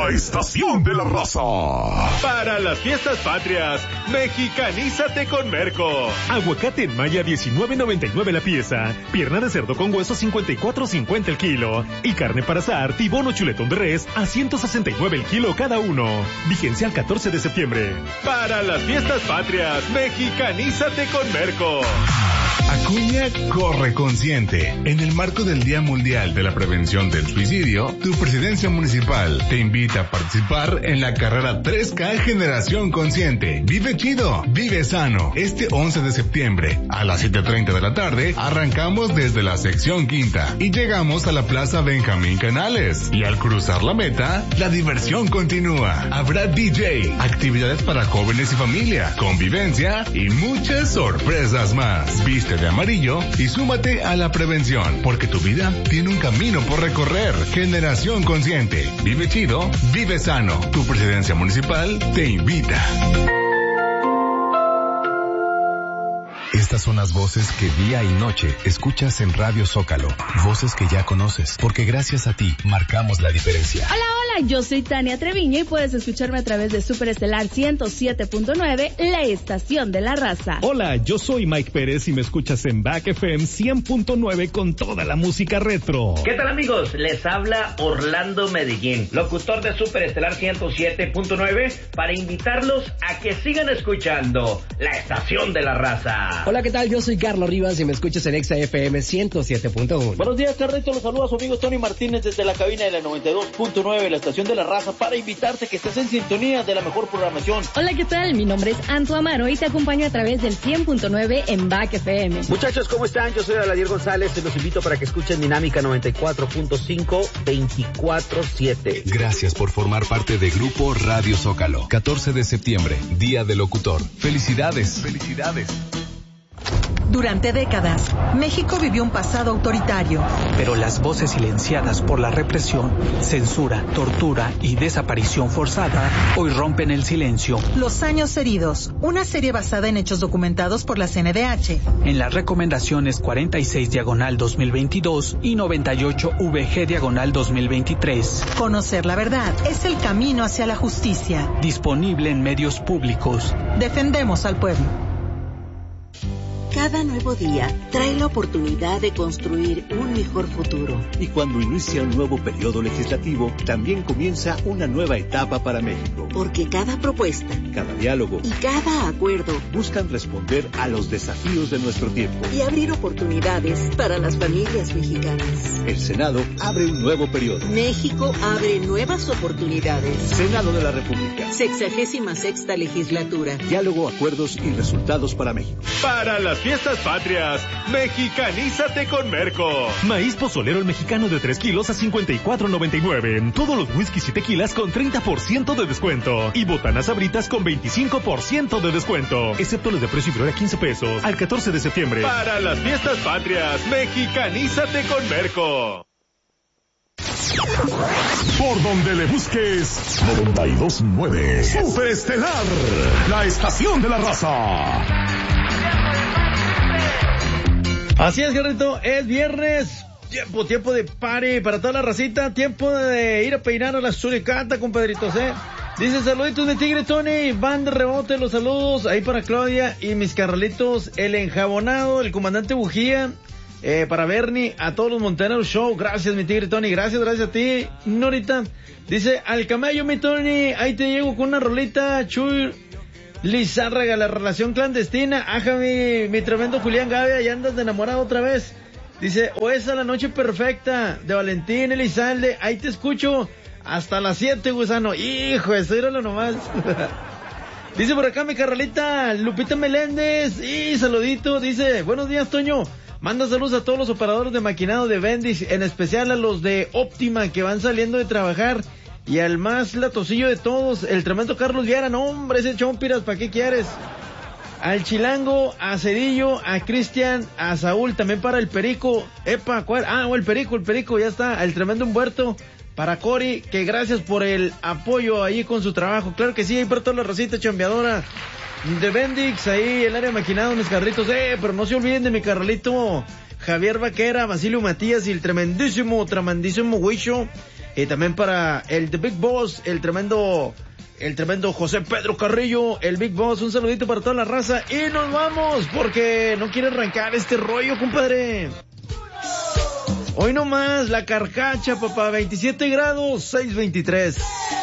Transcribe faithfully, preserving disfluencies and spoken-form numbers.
La Estación de la Raza. Para las fiestas patrias, mexicanízate con Merco. Aguacate en maya diecinueve noventa y nueve la pieza. Pierna de cerdo con hueso cincuenta y cuatro cincuenta el kilo. Y carne para asar, tibón o chuletón de res a ciento sesenta y nueve el kilo cada uno. Vigencia al catorce de septiembre. Para las fiestas patrias, mexicanízate con Merco. Acuña corre consciente. En el marco del Día Mundial de la Prevención del Suicidio, tu presidencia municipal te invita a participar en la carrera tres K Generación Consciente. Vive chido, vive sano. Este once de septiembre, a las siete treinta de la tarde, arrancamos desde la sección quinta y llegamos a la Plaza Benjamín Canales. Y al cruzar la meta, la diversión continúa. Habrá D J, actividades para jóvenes y familia, convivencia y muchas sorpresas más. Viste de amarillo y súmate a la prevención, porque tu vida tiene un camino por recorrer. Generación Consciente. Vive chido, vive sano. Tu presidencia municipal te invita. Estas son las voces que día y noche escuchas en Radio Zócalo. Voces que ya conoces, porque gracias a ti marcamos la diferencia. Hola, hola, yo soy Tania Treviño y puedes escucharme a través de Super Estelar ciento siete punto nueve, la estación de la raza. Hola, yo soy Mike Pérez y me escuchas en Back F M cien punto nueve con toda la música retro. ¿Qué tal, amigos? Les habla Orlando Medellín, locutor de Super Estelar ciento siete punto nueve, para invitarlos a que sigan escuchando la estación de la raza. Hola, ¿qué tal? Yo soy Carlos Rivas y me escuchas en Exa F M ciento siete punto uno. Buenos días, Carrito. Los saluda a su amigo Tony Martínez desde la cabina de la noventa y dos punto nueve, la estación de la raza, para invitarte que estés en sintonía de la mejor programación. Hola, ¿qué tal? Mi nombre es Anto Amaro y te acompaño a través del cien punto nueve en Back F M. Muchachos, ¿cómo están? Yo soy Aladier González y los invito para que escuchen Dinámica noventa y cuatro punto cinco veinticuatro siete. Gracias por formar parte de Grupo Radio Zócalo. catorce de septiembre, Día del Locutor. Felicidades. Felicidades. Durante décadas, México vivió un pasado autoritario. Pero las voces silenciadas por la represión, censura, tortura y desaparición forzada hoy rompen el silencio. Los años heridos, una serie basada en hechos documentados por la C N D H. En las recomendaciones cuarenta y seis diagonal dos mil veintidós y noventa y ocho V G diagonal dos mil veintitrés. Conocer la verdad es el camino hacia la justicia. Disponible en medios públicos. Defendemos al pueblo. Cada nuevo día trae la oportunidad de construir un mejor futuro. Y cuando inicia un nuevo periodo legislativo, también comienza una nueva etapa para México. Porque cada propuesta, cada diálogo y cada acuerdo buscan responder a los desafíos de nuestro tiempo y abrir oportunidades para las familias mexicanas. El Senado abre un nuevo periodo. México abre nuevas oportunidades. Senado de la República. Sexagésima sexta legislatura. Diálogo, acuerdos y resultados para México. Para las fiestas patrias, mexicanízate con Merco. Maíz pozolero el mexicano de tres kilos a cincuenta y cuatro noventa y nueve. Todos los whiskies y tequilas con treinta por ciento de descuento. Y botanas sabritas con veinticinco por ciento de descuento. Excepto los de precio inferior a quince pesos. Al catorce de septiembre. Para las fiestas patrias, mexicanízate con Merco. Por donde le busques, noventa y dos punto nueve. Super Estelar, la estación de la raza. Así es, Gerrito, es viernes, tiempo, tiempo de party para toda la racita, tiempo de ir a peinar a la suricata, compadritos, eh. Dice, saluditos de Tigre Tony, van de rebote los saludos, ahí para Claudia y mis carnalitos, el enjabonado, el comandante Bujía, eh, para Bernie, a todos los Montaneros Show, gracias mi Tigre Tony, gracias, gracias a ti, Norita. Dice, al camello mi Tony, ahí te llego con una rolita, Chuy Lizárraga, la relación clandestina. Aja, mi, mi tremendo Julián Gavia, ya andas de enamorado otra vez. Dice, o esa la noche perfecta de Valentín Elizalde, ahí te escucho hasta las siete, gusano. Hijo, eso era lo nomás. Dice por acá mi carnalita Lupita Meléndez, y saludito, dice, buenos días, Toño. Manda saludos a todos los operadores de maquinado de Bendix, en especial a los de Óptima que van saliendo de trabajar. Y al más latosillo de todos, el tremendo Carlos Viera, no hombre, ese chompiras, ¿para qué quieres? Al Chilango, a Cedillo, a Cristian, a Saúl, también para el Perico, epa, ¿cuál? Ah, o el Perico, el Perico, ya está, al tremendo Humberto, para Cori, que gracias por el apoyo ahí con su trabajo, claro que sí, ahí para toda la racita chambeadora de Bendix, ahí el área maquinado, mis carritos, eh, pero no se olviden de mi carralito Javier Vaquera, Basilio Matías y el tremendísimo, tremendísimo Huicho, Y también para el The Big Boss, el tremendo, el tremendo José Pedro Carrillo, el Big Boss. Un saludito para toda la raza. Y nos vamos, porque no quiere arrancar este rollo, compadre. Hoy nomás, la carcacha, papá, veintisiete grados, seis veintitrés.